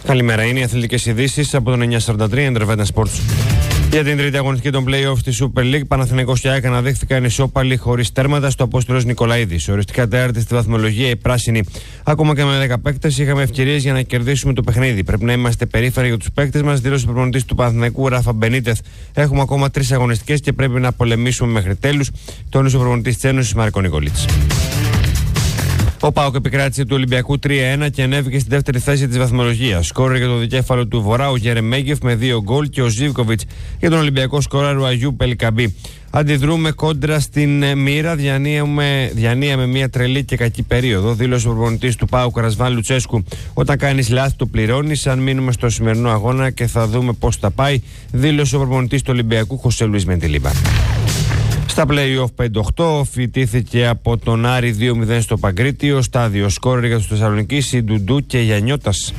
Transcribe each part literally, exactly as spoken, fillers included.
Καλημέρα, είναι οι αθλητικές ειδήσεις από τον εννιακόσια σαράντα τρία Intervetan Sports. Για την τρίτη αγωνιστική των play-off στη Super League, Παναθηναϊκός και ΑΕΚ αναδείχθηκαν ισόπαλοι χωρίς τέρματα στο Απόστολος Νικολαίδης. Οριστικά τέταρτη στη βαθμολογία οι πράσινοι. Ακόμα και με δέκα παίκτες είχαμε ευκαιρίες για να κερδίσουμε το παιχνίδι. Πρέπει να είμαστε περήφανοι για τους παίκτες μας, δήλωσε ο προπονητής του Παναθηναϊκού Ράφα Μπενίτεθ. Έχουμε ακόμα τρεις αγωνιστικές και πρέπει να πολεμήσουμε μέχρι τέλους, τόνισε ο προπονητής της Ένωσης Μάρκο Νικολίτς. Ο ΠΑΟΚ επικράτησε του Ολυμπιακού τρία ένα και ανέβηκε στη δεύτερη θέση της βαθμολογίας. Σκόρερ για το δικέφαλο του Βορρά ο Γερεμέγεφ με δύο γκολ και ο Ζίβκοβιτς για τον Ολυμπιακό σκόρερ ο Αγιού Πελικαμπή. Αντιδρούμε κόντρα στην μοίρα, διανύαμε, διανύαμε μια τρελή και κακή περίοδο, δήλωσε ο προπονητής του ΠΑΟΚ Ρασβάν Λουτσέσκου. Όταν κάνεις λάθη το πληρώνεις, αν μείνουμε στο σημερινό αγώνα και θα δούμε πώς θα πάει, δήλωσε ο προπονητής του Ολυμπιακού Χωσέ Λουίς Μεντιλίμπα. Στα play-off πέντε οκτώ φοιτήθηκε από τον Άρη δύο μηδέν στο Παγκρίτιο, στάδιο σκόρερ για τους Θεσσαλονικείς η Ντουντού και Γιαννιώτας.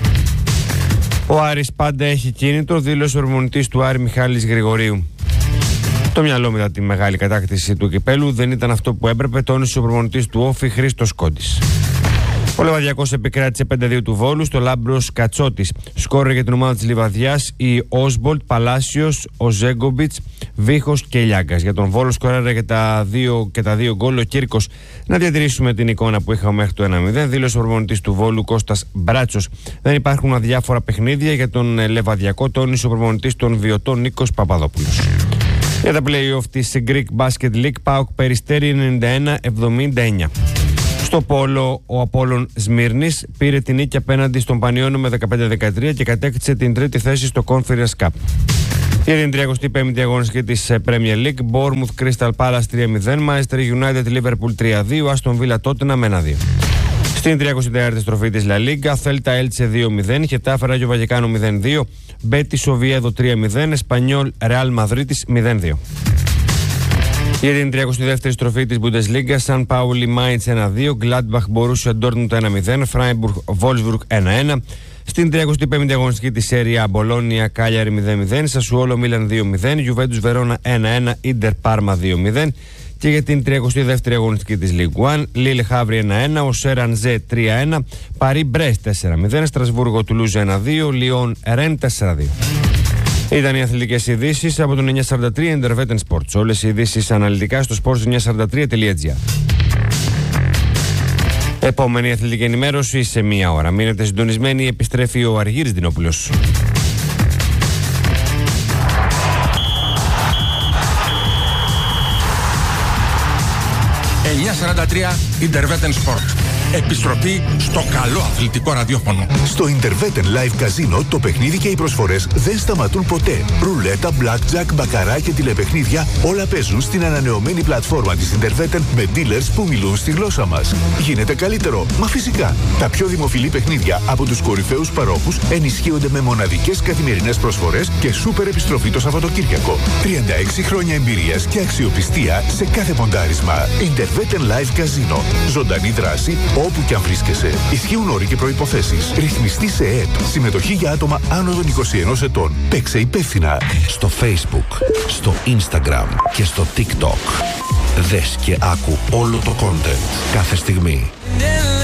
Ο Άρης πάντα έχει κίνητρο, δήλωσε ο προπονητής του Άρη Μιχάλης Γρηγορίου. Το μυαλό μετά τη μεγάλη κατάκτηση του κυπέλου δεν ήταν αυτό που έπρεπε, τόνισε ο προπονητής του Όφη Χρήστος Κόντης. Ο Λεβαδιακός επικράτησε πέντε δύο του Βόλου στο Λάμπρος Κατσότης. Σκόρερ για την ομάδα της Λιβαδιάς οι Όσμπολτ, Παλάσιος, ο Ζέγκομπιτς, Βίχος και Λιάγκας. Για τον Βόλο σκόρερ και τα δύο, και τα δύο γκολ ο Κύρκος. Να διατηρήσουμε την εικόνα που είχαμε μέχρι το ένα μηδέν, δήλωσε ο προπονητής του Βόλου Κώστας Μπράτσος. Δεν υπάρχουν αδιάφορα παιχνίδια για τον Λεβαδιακό, τόνισε ο προπονητής των Βιωτών Νίκος Παπαδόπουλος. Για τα play-off της Greek Basket League, ΠΑΟΚ Περιστέρι ενενήντα ένα εβδομήντα εννιά. Στο πόλο, ο Απόλλων Σμύρνης πήρε την νίκη απέναντι στον Πανιώνιο με δεκαπέντε δεκατρία και κατέκτησε την τρίτη θέση στο Conference Cup. Για την τριακοστή πέμπτη αγωνιστική της Premier League, Bournemouth Crystal Palace τρία μηδέν, Manchester United Liverpool τρία δύο, Aston Villa Tottenham ένα δύο. Στην τριακοστή τέταρτη στροφή της La Liga, Celta Elche δύο μηδέν, Getafe Rayo Vallecano μηδέν δύο, Betis Oviedo τρία μηδέν, Espanyol Real Madrid μηδέν δύο. Για την τριακοστή δεύτερη στροφή της Bundesliga, San Pauli Mainz ένα δύο, Gladbach Borussia Dortmund ένα μηδέν, Freiburg Wolfsburg ένα ένα. Στην τριακοστή πέμπτη αγωνιστική της Serie A, Bologna Cagliari μηδέν μηδέν, Sassuolo Milan δύο μηδέν, Juventus Verona ένα ένα, Inter Parma δύο μηδέν. Και για την τριακοστή δεύτερη αγωνιστική της Ligue ένα, Lille Havre ένα ένα, Auxerre Angers τρία ένα, Paris Brest τέσσερα μηδέν, Strasbourg Toulouse ένα δύο, Lyon Rennes τέσσερα δύο. Ήταν οι αθλητικές ειδήσεις από τον εννιακόσια σαράντα τρία Intervetan Sports. Όλες οι ειδήσεις αναλυτικά στο sports εννιακόσια σαράντα τρία τελεία τζι άρ. Επόμενη αθλητική ενημέρωση σε μία ώρα. Μείνετε συντονισμένοι, επιστρέφει ο Αργύρης Δινόπουλος. εννιακόσια σαράντα τρία Intervetan Sport. Επιστροφή στο καλό αθλητικό ραδιόφωνο. Στο Intervetan Live Casino το παιχνίδι και οι προσφορές δεν σταματούν ποτέ. Ρουλέτα, blackjack, μπακαρά και τηλεπαιχνίδια όλα παίζουν στην ανανεωμένη πλατφόρμα της Intervetan με dealers που μιλούν στη γλώσσα μας. Γίνεται καλύτερο, μα φυσικά. Τα πιο δημοφιλή παιχνίδια από τους κορυφαίους παρόχους ενισχύονται με μοναδικές καθημερινές προσφορές και σούπερ επιστροφή το Σαββατοκύριακο. τριάντα έξι χρόνια εμπειρίας και αξιοπιστία σε κάθε ποντάρισμα. Intervetan Live Casino. Ζωντανή δράση όπου και αν βρίσκεσαι. Ισχύουν όροι και προϋποθέσεις. Ρυθμιστή σε ΕΕΠ. Συμμετοχή για άτομα άνω των είκοσι ενός ετών. Παίξε υπεύθυνα. Στο Facebook, στο Instagram και στο TikTok. Δες και άκου όλο το content κάθε στιγμή.